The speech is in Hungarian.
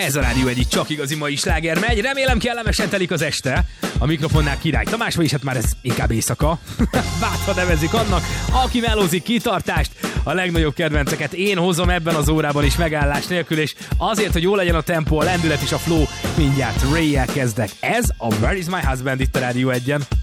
Ez a Rádió egyik csak igazi mai sláger megy. Remélem kellemesen telik az este. A mikrofonnál Király Tamás, vagyis hát már ez inkább éjszaka. Bátha nevezik annak, aki melózik, kitartást. A legnagyobb kedvenceket én hozom ebben az órában is megállás nélkül, és azért, hogy jó legyen a tempó, a lendület és a flow, mindjárt Ray-jel kezdek. Ez a Where is my husband itt a Rádió 1-en.